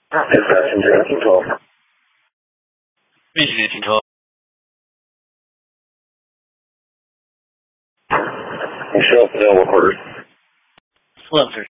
passenger control. 运行停车。 你需要不要我会儿？ 4